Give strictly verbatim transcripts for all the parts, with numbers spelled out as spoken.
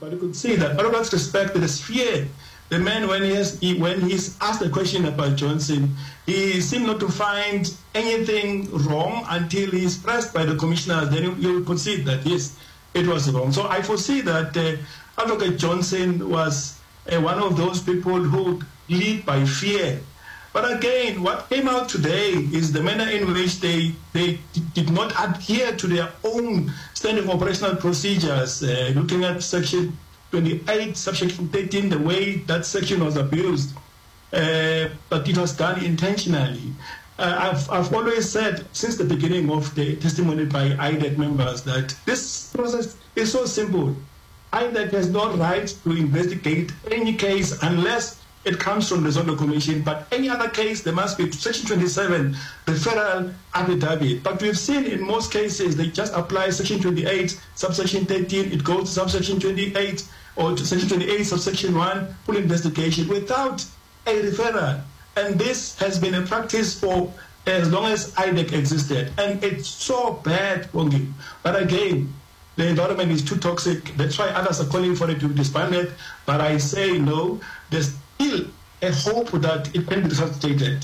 But you could see that, out of respect, there is fear. The man, when he, has, he when he's asked a question about Johnson, he seemed not to find anything wrong until he's pressed by the commissioners. Then you, you could see that, yes, it was wrong. So I foresee that uh, Advocate Johnson was uh, one of those people who lead by fear. But again, what came out today is the manner in which they, they did not adhere to their own standing operational procedures, uh, looking at Section twenty-eight, Subsection thirteen, the way that section was abused, uh, but it was done intentionally. Uh, I've, I've always said since the beginning of the testimony by I D E C members that this process is so simple. I D E C has no right to investigate any case unless it comes from the Zondo Commission, but any other case, there must be Section twenty-seven, referral affidavit. But we've seen in most cases, they just apply Section twenty-eight, subsection thirteen, it goes to subsection twenty-eight, or to Section twenty-eight, subsection one, full investigation, without a referral. And this has been a practice for as long as I D E C existed. And it's so bad, Bongi. But again, the environment is too toxic. That's why others are calling for it to be disbanded. But I say no, there's still a hope that it can be resuscitated.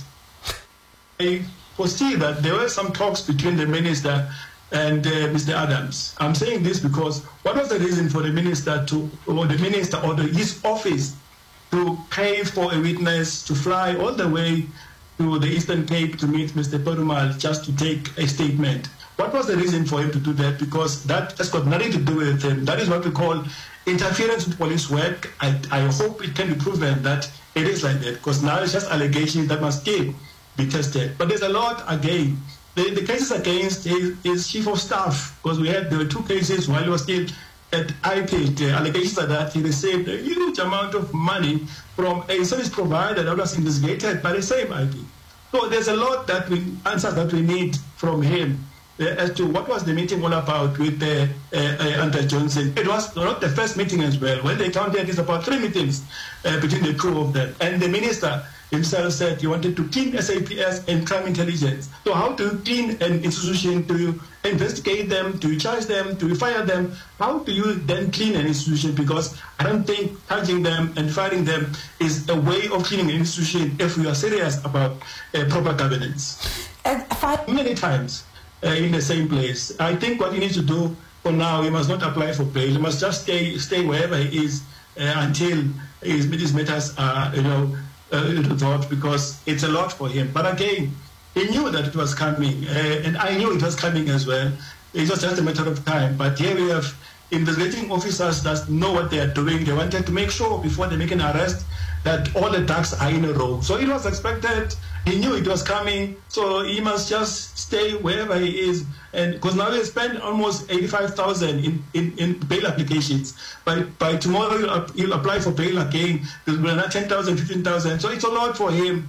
I foresee that there were some talks between the minister and uh, Mister Adams. I'm saying this because what was the reason for the minister to, or the minister or the, his office to pay for a witness to fly all the way to the Eastern Cape to meet Mister Perumal just to take a statement? What was the reason for him to do that? Because that has got nothing to do with him. That is what we call interference with police work. I, I hope it can be proven that it is like that, because now it's just allegations that must still be tested. But there's a lot again. The, the cases against his, his chief of staff, because we had there were two cases while he was still at I P. The allegations are that he received a huge amount of money from a service provider that was investigated by the same I P. So there's a lot that we answers that we need from him. Uh, as to what was the meeting all about with uh, uh, uh, Andrew Johnson. It was not the first meeting as well. When they counted, it's about three meetings uh, between the two of them. And the minister himself said he wanted to clean S A P S and crime intelligence. So how do you clean an institution? Do you investigate them? Do you charge them? Do you fire them? How do you then clean an institution? Because I don't think charging them and firing them is a way of cleaning an institution if we are serious about uh, proper governance. And five- Many times. Uh, in the same place. I think what he needs to do for now, he must not apply for bail. He must just stay stay wherever he is uh, until his, his matters are, you know, uh, resolved, because it's a lot for him. But again, he knew that it was coming, uh, and I knew it was coming as well. It was just a matter of time. But here we have investigating officers that know what they are doing. They wanted to make sure before they make an arrest that all the ducks are in a row. So it was expected. He knew it was coming, so he must just stay wherever he is. And because now they spend almost eighty-five thousand in, in, in bail applications. By by tomorrow he'll, he'll apply for bail again. There'll be another ten thousand, fifteen thousand. So it's a lot for him,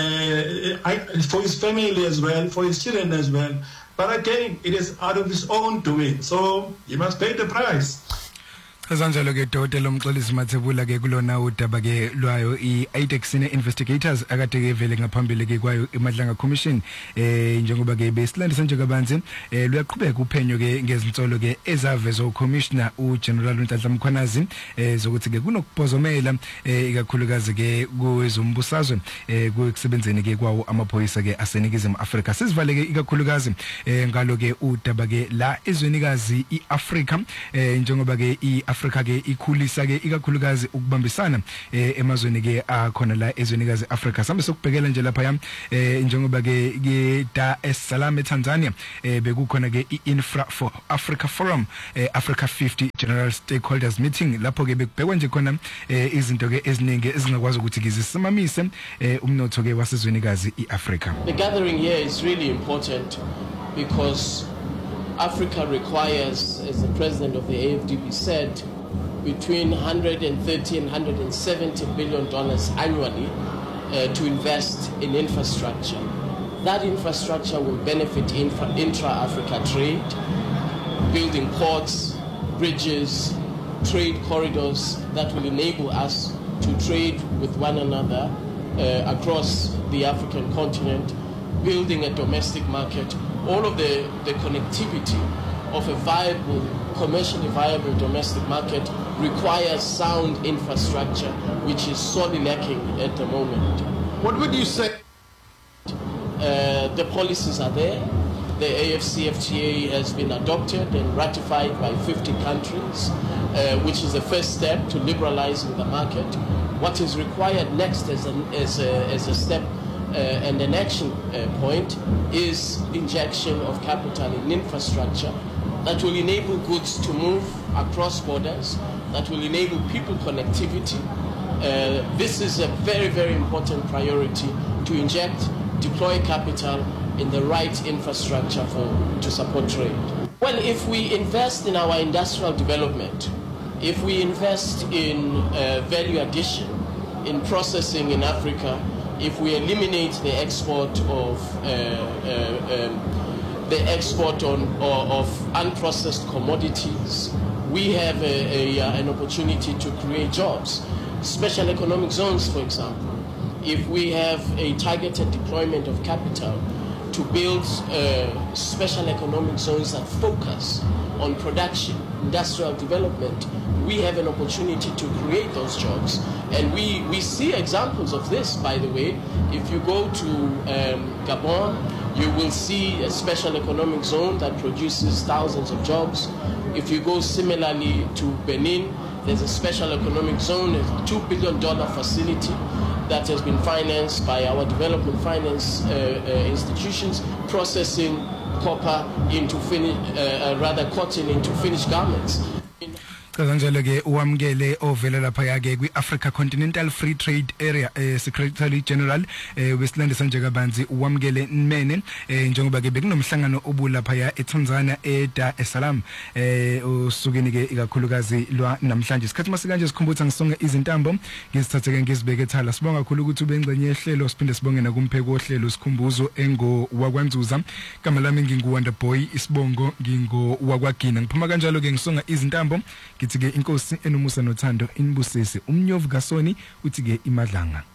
uh, I, for his family as well, for his children as well. But again, it is out of his own doing. So he must pay the price. Kanjalo ke Dr. Mxolisi Mathebula ke kulona udaba ke lwayo i-I D E C investigators akade ke vele ngaphambili ke kwayo iMadlanga Commission eh njengoba ke besilandisa nje kabanzi eh luyaqhubeka uphenyo ke ngezinsolo ke ezavezwa uCommissioner uGeneral Nhlanhla Mkhwanazi eh zokuthi ke kunokuphozomela eh ikakhulukazi ke kwezombusazwe eh kusebenzeni ke kwawo amaphoyisa ke asenikizimo Africa. Sizivale ke ikakhulukazi eh ngalo ke udaba ke la ezwenikazi iAfrica eh njengoba ke i Africa ke ikhulisa ke ikakhulukazi ukubambisana eh emazweni ke akhona la ezwenikazi Africa. Sambe sokubhekela nje lapha yami eh njengoba ke ke Dar es Salaam eTanzania eh bekukhona ke iInfra for Africa Forum eh Africa fifty General Stakeholders Meeting lapho ke bekubhekwa nje khona eh izinto ke eziningi ezingakwazi ukuthi ngizisamamise eh umnotho ke wasezwenikazi iAfrica. The gathering here is really important because Africa requires, as the president of the A F D B said, between one hundred thirty and one hundred seventy billion dollars annually uh, to invest in infrastructure. That infrastructure will benefit infra- intra-Africa trade, building ports, bridges, trade corridors that will enable us to trade with one another uh, across the African continent, building a domestic market. All of the, the connectivity of a viable commercially viable domestic market requires sound infrastructure, which is sorely lacking at the moment. What would you say? Uh, the policies are there. The A F C F T A has been adopted and ratified by fifty countries, uh, which is the first step to liberalizing the market. What is required next as a, as a, as a step uh, and an action uh, point is injection of capital in infrastructure that will enable goods to move across borders, that will enable people connectivity. Uh, this is a very, very important priority to inject, deploy capital in the right infrastructure for, to support trade. Well, if we invest in our industrial development, if we invest in uh, value addition, in processing in Africa, if we eliminate the export of uh, uh, um, the export on, or, of unprocessed commodities, we have a, a, an opportunity to create jobs. Special economic zones, for example. If we have a targeted deployment of capital to build uh, special economic zones that focus on production, industrial development, we have an opportunity to create those jobs. And we, we see examples of this, by the way. If you go to um, Gabon, you will see a special economic zone that produces thousands of jobs. If you go similarly to Benin, there's a special economic zone, a two billion dollar facility that has been financed by our development finance uh, uh, institutions, processing copper into fin- uh, uh, rather cotton into finished garments. Kanjalo ke uwamkele ovela lapha yake kwi-Africa Continental Free Trade Area eh, Secretary General eh, wesilande sanje kabanzi uwamkele Nmene eh, njengoba ke bekunomhlangano obulapha ya eTanzania eDar es Salaam eh, usukeni ke ikakhulukazi lwa namhlanje isikhathi masikanje sikhumbutha ngisonga izintambo ngizithathe ke ngizibeke ethala sibonga kakhulu ukuthi ubengcenye ehlelo siphinde sibonge nakumpheko ohlelo sikhumbuzo engo wakwanzuza igama lami nginguWonder Boy isibongo ngingo wakwagina ngiphuma kanjalo ke ngisonga izintambo kithi ke inkosi enomusa nothando inibusise umnyovu kaSoni uthi ke imadlanga